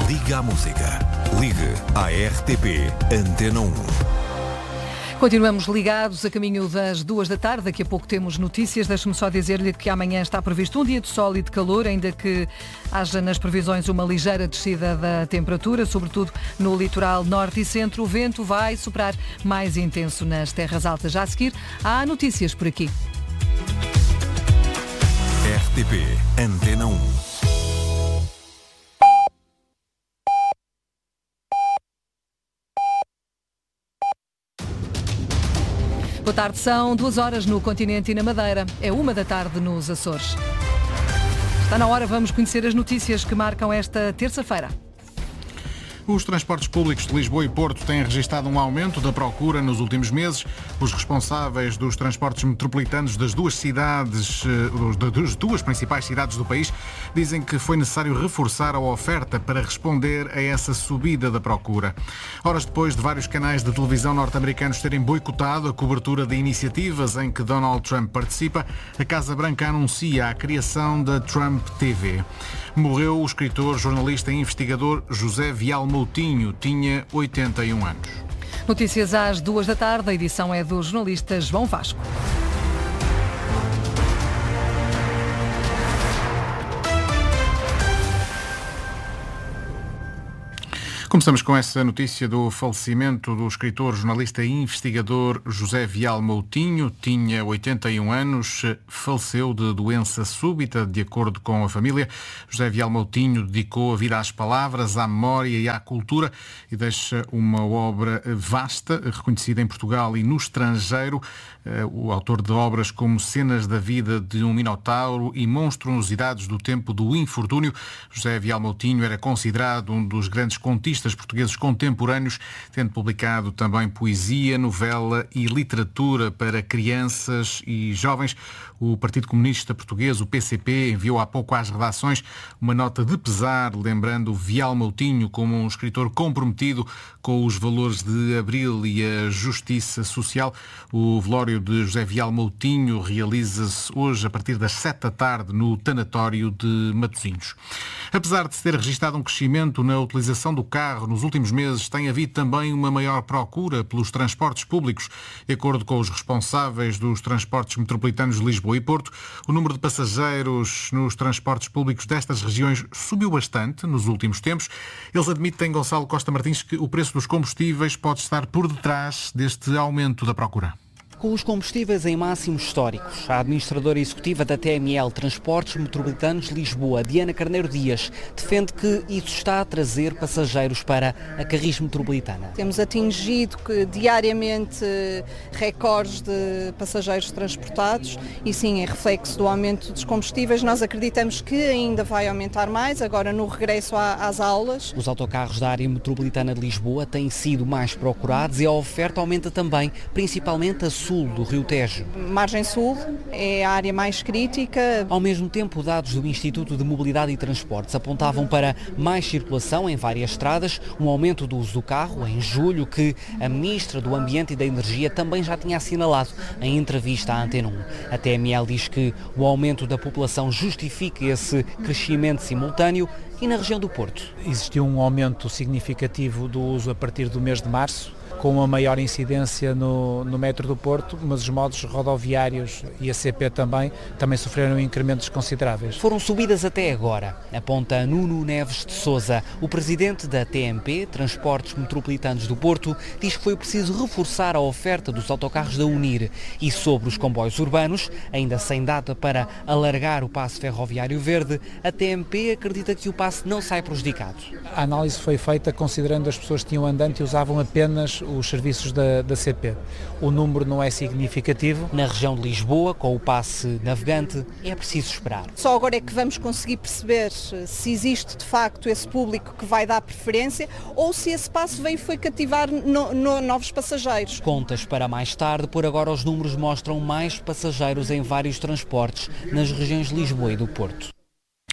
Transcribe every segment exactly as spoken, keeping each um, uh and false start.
Liga à música. Ligue à R T P Antena um. Continuamos ligados a caminho das duas da tarde. Daqui a pouco temos notícias. Deixe-me só dizer-lhe que amanhã está previsto um dia de sol e de calor, ainda que haja nas previsões uma ligeira descida da temperatura, sobretudo no litoral norte e centro. O vento vai soprar mais intenso nas terras altas. Já a seguir, há notícias por aqui. R T P Antena um. Boa tarde, são duas horas no continente e na Madeira. É uma da tarde nos Açores. Está na hora, vamos conhecer as notícias que marcam esta terça-feira. Os transportes públicos de Lisboa e Porto têm registrado um aumento da procura nos últimos meses. Os responsáveis dos transportes metropolitanos das duas cidades, das duas principais cidades do país, dizem que foi necessário reforçar a oferta para responder a essa subida da procura. Horas depois de vários canais de televisão norte-americanos terem boicotado a cobertura de iniciativas em que Donald Trump participa, a Casa Branca anuncia a criação da Trump T V. Morreu o escritor, jornalista e investigador José Vial Moutinho, tinha oitenta e um anos. Notícias às duas da tarde, a edição é do jornalista João Vasco. Começamos com essa notícia do falecimento do escritor, jornalista e investigador José Vial Moutinho. Tinha oitenta e um anos, faleceu de doença súbita, de acordo com a família. José Vial Moutinho dedicou a vida às palavras, à memória e à cultura e deixa uma obra vasta, reconhecida em Portugal e no estrangeiro. O autor de obras como Cenas da Vida de um Minotauro e Monstruosidades do Tempo do Infortúnio, José Vial Moutinho era considerado um dos grandes contistas portugueses contemporâneos, tendo publicado também poesia, novela e literatura para crianças e jovens. O Partido Comunista Português, o P C P, enviou há pouco às redações uma nota de pesar, lembrando Vial Moutinho como um escritor comprometido com os valores de Abril e a justiça social. O velório de José Vial Moutinho realiza-se hoje a partir das sete da tarde no tanatório de Matosinhos. Apesar de se ter registrado um crescimento na utilização do carro nos últimos meses, tem havido também uma maior procura pelos transportes públicos. De acordo com os responsáveis dos transportes metropolitanos de Lisboa e Porto, o número de passageiros nos transportes públicos destas regiões subiu bastante nos últimos tempos. Eles admitem, Gonçalo Costa Martins, que o preço dos combustíveis pode estar por detrás deste aumento da procura. Com os combustíveis em máximos históricos, a administradora executiva da T M L Transportes Metropolitanos de Lisboa, Diana Carneiro Dias, defende que isso está a trazer passageiros para a Carris Metropolitana. Temos atingido que, diariamente recordes de passageiros transportados e sim, é reflexo do aumento dos combustíveis. Nós acreditamos que ainda vai aumentar mais, agora no regresso às aulas. Os autocarros da área metropolitana de Lisboa têm sido mais procurados e a oferta aumenta também, principalmente a sul do Rio Tejo. Margem Sul é a área mais crítica. Ao mesmo tempo, dados do Instituto de Mobilidade e Transportes apontavam para mais circulação em várias estradas, um aumento do uso do carro em julho, que a Ministra do Ambiente e da Energia também já tinha assinalado em entrevista à Antena um. A T M L diz que o aumento da população justifica esse crescimento simultâneo. E na região do Porto? Existiu um aumento significativo do uso a partir do mês de março, com uma maior incidência no, no metro do Porto, mas os modos rodoviários e a C P também, também sofreram incrementos consideráveis. Foram subidas até agora, aponta Nuno Neves de Sousa. O presidente da T M P, Transportes Metropolitanos do Porto, diz que foi preciso reforçar a oferta dos autocarros da Unir. E sobre os comboios urbanos, ainda sem data para alargar o passe ferroviário verde, a T M P acredita que o passe não sai prejudicado. A análise foi feita considerando as pessoas que tinham andante e usavam apenas os serviços da, da C P. O número não é significativo. Na região de Lisboa, com o passe navegante, é preciso esperar. Só agora é que vamos conseguir perceber se existe de facto esse público que vai dar preferência ou se esse passe veio foi cativar no, no, novos passageiros. Contas para mais tarde, por agora os números mostram mais passageiros em vários transportes nas regiões de Lisboa e do Porto.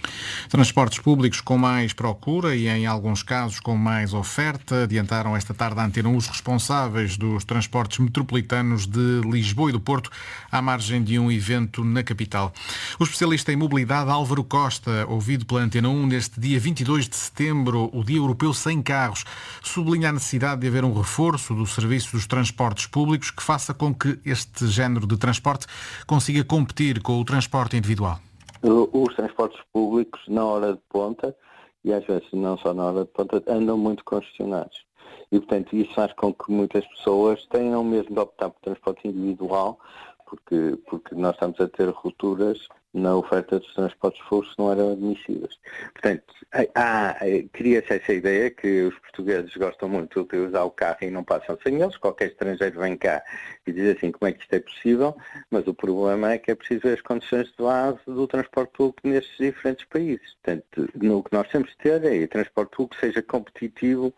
Transportes públicos com mais procura e, em alguns casos, com mais oferta. Adiantaram esta tarde à Antena um os responsáveis dos transportes metropolitanos de Lisboa e do Porto, à margem de um evento na capital. O especialista em mobilidade Álvaro Costa, ouvido pela Antena um neste dia vinte e dois de setembro, o Dia Europeu Sem Carros, sublinha a necessidade de haver um reforço do serviço dos transportes públicos que faça com que este género de transporte consiga competir com o transporte individual. Os transportes públicos, na hora de ponta, e às vezes não só na hora de ponta, andam muito congestionados. E, portanto, isso faz com que muitas pessoas tenham mesmo de optar por transporte individual, porque, porque nós estamos a ter rupturas na oferta dos transportes públicos que não eram admissíveis. Portanto, há, cria-se essa ideia que os portugueses gostam muito de usar o carro e não passam sem eles. Qualquer estrangeiro vem cá e diz assim, como é que isto é possível? Mas o problema é que é preciso ver as condições de base do transporte público nestes diferentes países. Portanto, no que nós temos de ter é que o transporte público seja competitivo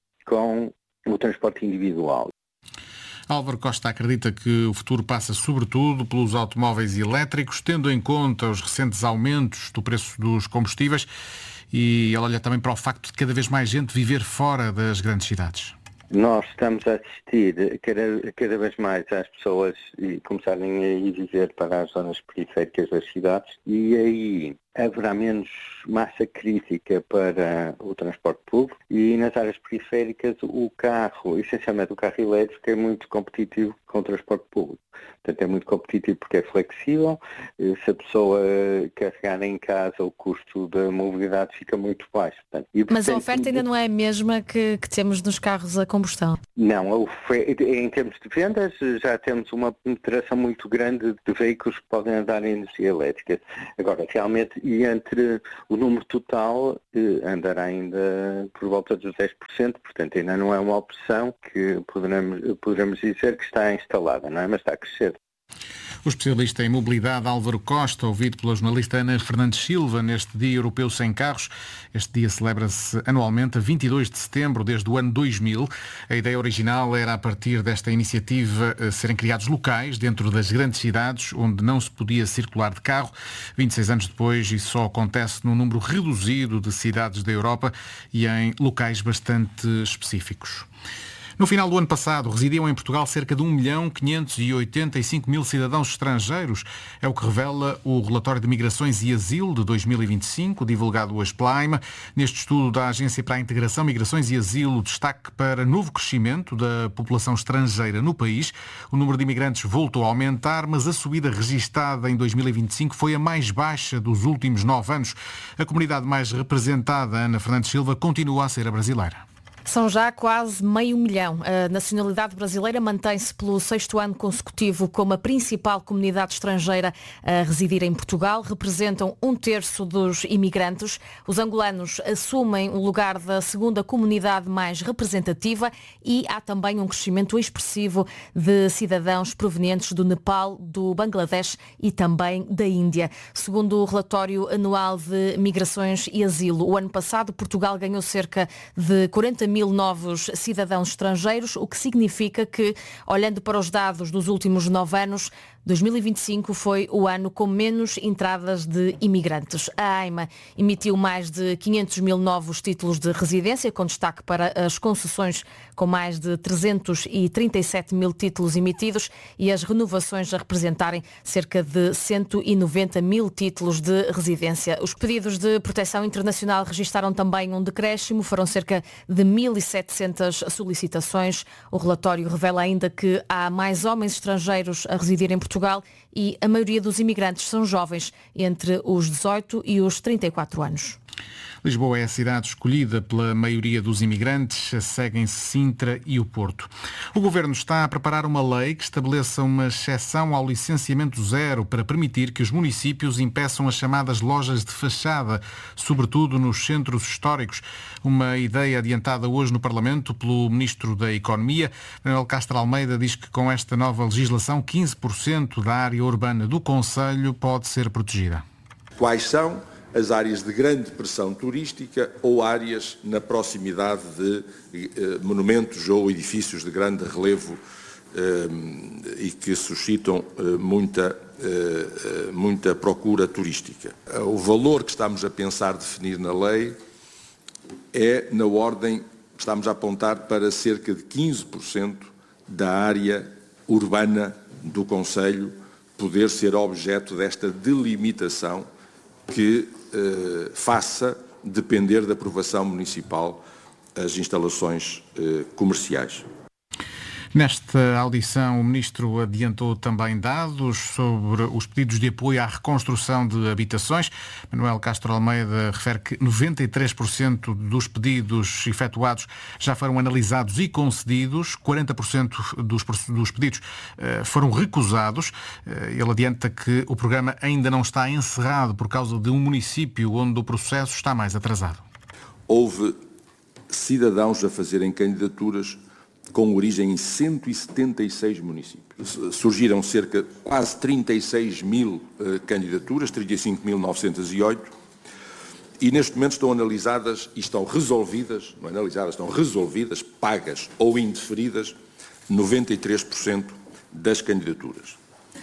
com o transporte individual. Álvaro Costa acredita que o futuro passa sobretudo pelos automóveis elétricos, tendo em conta os recentes aumentos do preço dos combustíveis, e ele olha também para o facto de cada vez mais gente viver fora das grandes cidades. Nós estamos a assistir cada, cada vez mais às pessoas e começarem a ir viver para as zonas periféricas das cidades, e aí haverá menos massa crítica para o transporte público, e nas áreas periféricas o carro, essencialmente o carro elétrico, é muito competitivo com o transporte público. Portanto, é muito competitivo porque é flexível. Se a pessoa carregar em casa, o custo da mobilidade fica muito baixo. Portanto, e, portanto, mas a oferta ainda não é a mesma que, que temos nos carros a combustão? Não, a oferta, em termos de vendas, já temos uma penetração muito grande de veículos que podem andar em energia elétrica. Agora, realmente, e entre o número total, eh, andará ainda por volta dos dez por cento, portanto ainda não é uma opção que poderemos, poderemos dizer que está instalada, não é? Mas está a crescer. O especialista em mobilidade Álvaro Costa, ouvido pela jornalista Ana Fernandes Silva neste Dia Europeu Sem Carros. Este dia celebra-se anualmente a vinte e dois de setembro, desde o ano dois mil. A ideia original era, a partir desta iniciativa, serem criados locais dentro das grandes cidades onde não se podia circular de carro. vinte e seis anos depois, isso só acontece num número reduzido de cidades da Europa e em locais bastante específicos. No final do ano passado, residiam em Portugal cerca de um milhão quinhentos e oitenta e cinco mil cidadãos estrangeiros. É o que revela o Relatório de Migrações e Asilo de dois mil e vinte e cinco, divulgado hoje pela AIMA. Neste estudo da Agência para a Integração, Migrações e Asilo, destaque para novo crescimento da população estrangeira no país. O número de imigrantes voltou a aumentar, mas a subida registada em dois mil e vinte e cinco foi a mais baixa dos últimos nove anos. A comunidade mais representada, Ana Fernandes Silva, continua a ser a brasileira. São já quase meio milhão. A nacionalidade brasileira mantém-se pelo sexto ano consecutivo como a principal comunidade estrangeira a residir em Portugal. Representam um terço dos imigrantes. Os angolanos assumem o lugar da segunda comunidade mais representativa e há também um crescimento expressivo de cidadãos provenientes do Nepal, do Bangladesh e também da Índia. Segundo o relatório anual de Migrações e Asilo, o ano passado Portugal ganhou cerca de quarenta mil novos cidadãos estrangeiros, o que significa que, olhando para os dados dos últimos nove anos, dois mil e vinte e cinco foi o ano com menos entradas de imigrantes. A AIMA emitiu mais de quinhentos mil novos títulos de residência, com destaque para as concessões, com mais de trezentos e trinta e sete mil títulos emitidos, e as renovações a representarem cerca de cento e noventa mil títulos de residência. Os pedidos de proteção internacional registaram também um decréscimo, foram cerca de mil e setecentas solicitações. O relatório revela ainda que há mais homens estrangeiros a residir em Portugal e a maioria dos imigrantes são jovens, entre os dezoito e os trinta e quatro anos. Lisboa é a cidade escolhida pela maioria dos imigrantes, seguem-se Sintra e o Porto. O Governo está a preparar uma lei que estabeleça uma exceção ao licenciamento zero para permitir que os municípios impeçam as chamadas lojas de fachada, sobretudo nos centros históricos. Uma ideia adiantada hoje no Parlamento pelo Ministro da Economia. Manuel Castro Almeida diz que com esta nova legislação quinze por cento da área urbana do Concelho pode ser protegida. Quais são as áreas de grande pressão turística ou áreas na proximidade de eh, monumentos ou edifícios de grande relevo e que suscitam muita, muita procura turística. O valor que estamos a pensar definir na lei é na ordem, estamos a apontar para cerca de quinze por cento da área urbana do concelho poder ser objeto desta delimitação que eh, faça depender da aprovação municipal as instalações eh, comerciais. Nesta audição, o Ministro adiantou também dados sobre os pedidos de apoio à reconstrução de habitações. Manuel Castro Almeida refere que noventa e três por cento dos pedidos efetuados já foram analisados e concedidos, quarenta por cento dos, dos pedidos uh, foram recusados. Uh, ele adianta que o programa ainda não está encerrado por causa de um município onde o processo está mais atrasado. Houve cidadãos a fazerem candidaturas com origem em cento e setenta e seis municípios. Surgiram cerca de quase trinta e seis mil uh, candidaturas, trinta e cinco mil novecentos e oito, e neste momento estão analisadas e estão resolvidas, não analisadas, estão resolvidas, pagas ou indeferidas, noventa e três por cento das candidaturas.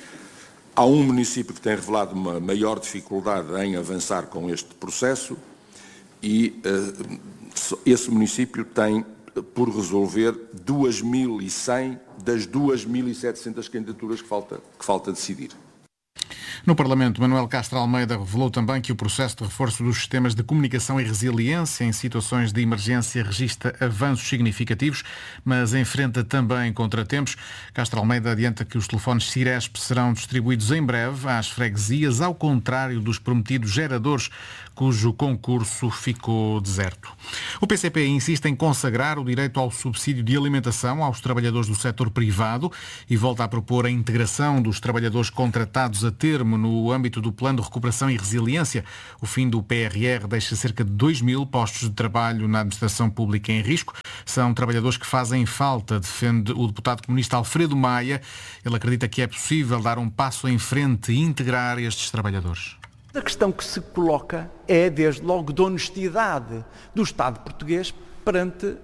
Há um município que tem revelado uma maior dificuldade em avançar com este processo e uh, esse município tem por resolver duas mil e cem das duas mil e setecentas candidaturas que falta, que falta decidir. No Parlamento, Manuel Castro Almeida revelou também que o processo de reforço dos sistemas de comunicação e resiliência em situações de emergência registra avanços significativos, mas enfrenta também contratempos. Castro Almeida adianta que os telefones Ciresp serão distribuídos em breve às freguesias, ao contrário dos prometidos geradores, cujo concurso ficou deserto. O P C P insiste em consagrar o direito ao subsídio de alimentação aos trabalhadores do setor privado e volta a propor a integração dos trabalhadores contratados a termo no âmbito do Plano de Recuperação e Resiliência. O fim do P R R deixa cerca de dois mil postos de trabalho na administração pública em risco. São trabalhadores que fazem falta, defende o deputado comunista Alfredo Maia. Ele acredita que é possível dar um passo em frente e integrar estes trabalhadores. A questão que se coloca é, desde logo, de honestidade do Estado português perante uh,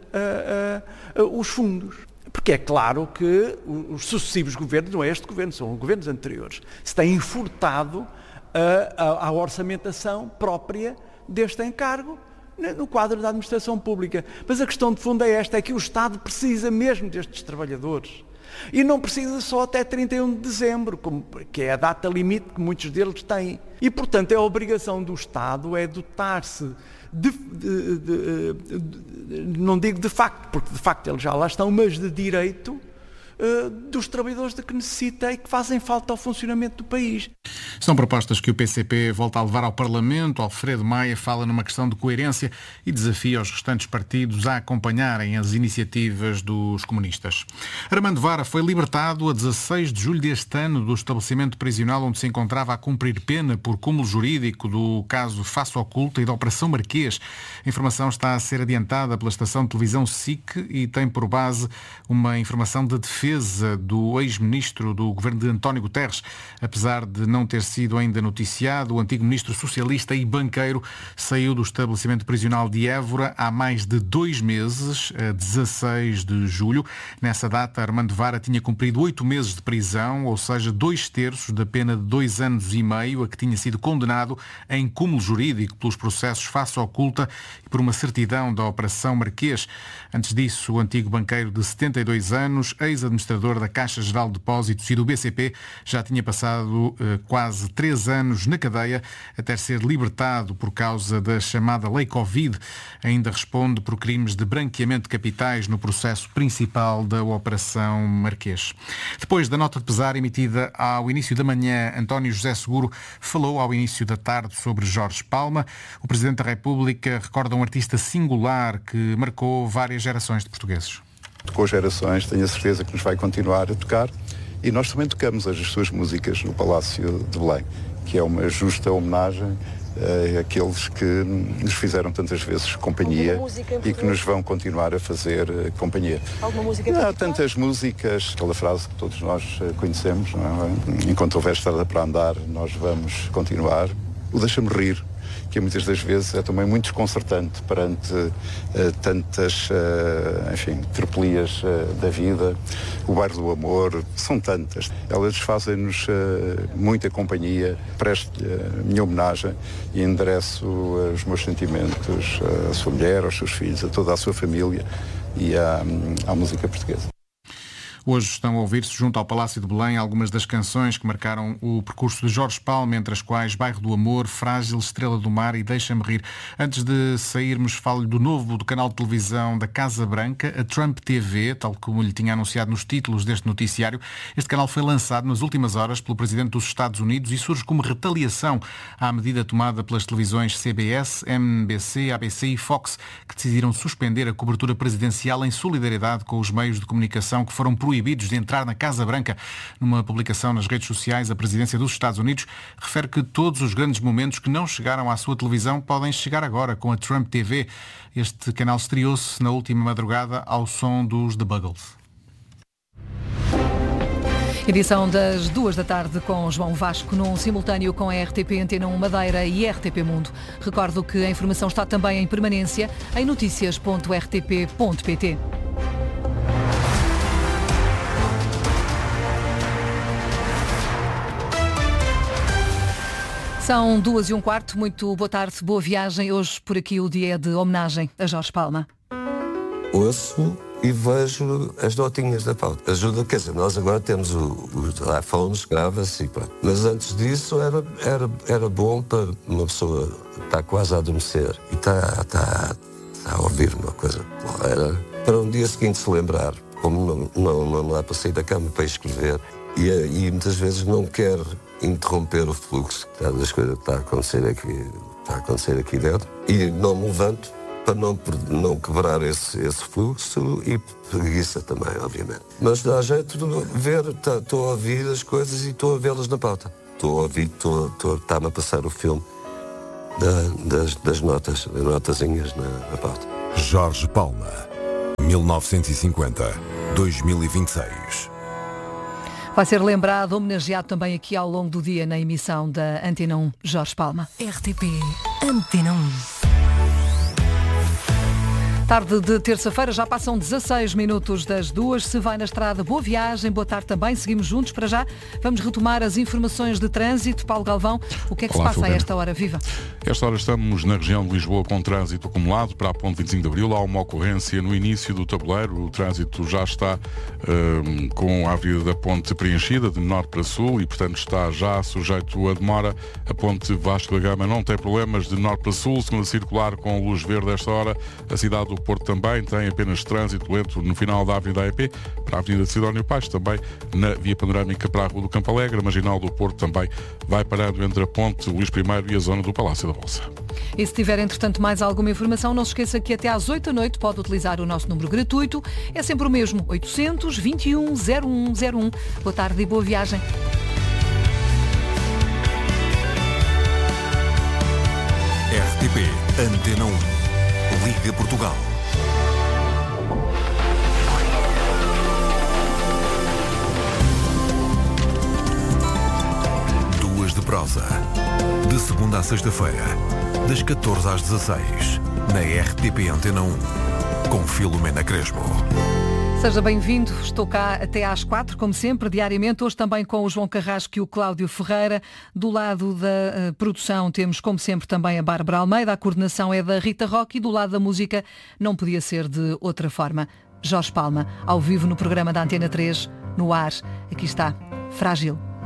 uh, uh, os fundos. Porque é claro que os sucessivos governos, não é este governo, são governos anteriores, se têm furtado uh, a, a orçamentação própria deste encargo no quadro da administração pública. Mas a questão de fundo é esta, é que o Estado precisa mesmo destes trabalhadores. E não precisa só até trinta e um de dezembro, como, que é a data limite que muitos deles têm. E, portanto, a obrigação do Estado é dotar-se de, de, de, de, de, não digo de facto, porque de facto eles já lá estão, mas de direito uh, dos trabalhadores de que necessita e que fazem falta ao funcionamento do país. São propostas que o P C P volta a levar ao Parlamento. Alfredo Maia fala numa questão de coerência e desafia os restantes partidos a acompanharem as iniciativas dos comunistas. Armando Vara foi libertado a dezasseis de julho deste ano do estabelecimento prisional onde se encontrava a cumprir pena por cúmulo jurídico do caso Face Oculta e da Operação Marquês. A informação está a ser adiantada pela estação de televisão S I C e tem por base uma informação de defesa do ex-ministro do governo de António Guterres. Apesar de não ter sido ainda noticiado, o antigo ministro socialista e banqueiro saiu do estabelecimento prisional de Évora há mais de dois meses, a dezasseis de julho. Nessa data, Armando Vara tinha cumprido oito meses de prisão, ou seja, dois terços da pena de dois anos e meio a que tinha sido condenado em cúmulo jurídico pelos processos Face Oculta e por uma certidão da Operação Marquês. Antes disso, o antigo banqueiro de setenta e dois anos, ex-administrador da Caixa Geral de Depósitos e do B C P, já tinha passado eh, quase três anos na cadeia até ser libertado por causa da chamada Lei Covid. Ainda responde por crimes de branqueamento de capitais no processo principal da Operação Marquês. Depois da nota de pesar emitida ao início da manhã, António José Seguro falou ao início da tarde sobre Jorge Palma. O Presidente da República recorda um artista singular que marcou várias gerações de portugueses. Tocou gerações, tenho a certeza que nos vai continuar a tocar. E nós também tocamos as suas músicas no Palácio de Belém, que é uma justa homenagem uh, àqueles que nos fizeram tantas vezes companhia e que nos vão continuar a fazer uh, companhia. Alguma música? Há tantas músicas, aquela frase que todos nós uh, conhecemos, não é? Enquanto houver estrada para andar, nós vamos continuar. O Deixa-me Rir, que muitas das vezes é também muito desconcertante perante uh, tantas, uh, enfim, tropelias uh, da vida. O Bairro do Amor, são tantas. Elas fazem-nos uh, muita companhia. Presto-lhe a minha homenagem e endereço uh, os meus sentimentos uh, à sua mulher, aos seus filhos, a toda a sua família e à, à música portuguesa. Hoje estão a ouvir-se junto ao Palácio de Belém algumas das canções que marcaram o percurso de Jorge Palma, entre as quais Bairro do Amor, Frágil, Estrela do Mar e Deixa-me Rir. Antes de sairmos, falo do novo do canal de televisão da Casa Branca, a Trump T V, tal como lhe tinha anunciado nos títulos deste noticiário. Este canal foi lançado nas últimas horas pelo Presidente dos Estados Unidos e surge como retaliação à medida tomada pelas televisões C B S, M B C, A B C e Fox, que decidiram suspender a cobertura presidencial em solidariedade com os meios de comunicação que foram proibidos de entrar na Casa Branca. Numa publicação nas redes sociais, a Presidência dos Estados Unidos refere que todos os grandes momentos que não chegaram à sua televisão podem chegar agora com a Trump T V. Este canal estreou-se na última madrugada ao som dos The Buggles. Edição das duas da tarde com João Vasco, num simultâneo com a R T P Antena um Madeira e R T P Mundo. Recordo que a informação está também em permanência em noticias ponto r t p ponto p t. São duas e um quarto, muito boa tarde, boa viagem. Hoje por aqui o dia de homenagem a Jorge Palma. Ouço e vejo as notinhas da pauta. Ajuda, quer dizer, nós agora temos o, os iPhones, grava-se e pronto. Mas antes disso era, era, era bom para uma pessoa estar quase a adormecer e está, está, está a ouvir uma coisa. Era para um dia seguinte se lembrar, como não, não, não dá para sair da cama para escrever e, e muitas vezes não quer interromper o fluxo das coisas que está a acontecer aqui, está a acontecer aqui dentro e não me levanto para não, não quebrar esse, esse fluxo e preguiça também, obviamente. Mas dá jeito de ver, estou tá, a ouvir as coisas e estou a vê-las na pauta. Estou a ouvir, está-me a passar o filme da, das, das notas, das notazinhas na, na pauta. Jorge Palma, mil novecentos e cinquenta a dois mil e vinte e seis. Vai ser lembrado, homenageado também aqui ao longo do dia na emissão da Antena um, Jorge Palma. R T P Antena um. Tarde de terça-feira, já passam dezasseis minutos das duas. Se vai na estrada, boa viagem, boa tarde também. Seguimos juntos para já. Vamos retomar as informações de trânsito. Paulo Galvão, o que é que Olá, se passa Filomena. A esta hora? Viva! Esta hora estamos na região de Lisboa com trânsito acumulado para a ponte vinte e cinco de Abril. Há uma ocorrência no início do tabuleiro. O trânsito já está um, com a avenida da ponte preenchida de norte para sul e, portanto, está já sujeito a demora. A ponte Vasco da Gama não tem problemas de norte para sul. Segunda circular com luz verde esta hora. A cidade do O Porto também tem apenas trânsito lento no final da Avenida A E P para a Avenida de Sidónio Paes, também na via panorâmica para a Rua do Campo Alegre. A Marginal do Porto também vai parando entre a Ponte Luís I e a zona do Palácio da Bolsa. E se tiver, entretanto, mais alguma informação, não se esqueça que até às oito da noite pode utilizar o nosso número gratuito. É sempre o mesmo, oitocentos, vinte e um, zero um zero um. Boa tarde e boa viagem. R T P Antena um. Liga Portugal. Duas de prosa. De segunda a sexta-feira, das catorze às dezasseis, na R T P Antena um, com Filomena Crespo. Seja bem-vindo, estou cá até às quatro, como sempre, diariamente, hoje também com o João Carrasco e o Cláudio Ferreira. Do lado da uh, produção temos, como sempre, também a Bárbara Almeida, a coordenação é da Rita Roque e do lado da música não podia ser de outra forma. Jorge Palma, ao vivo no programa da Antena três, no ar, aqui está, Frágil.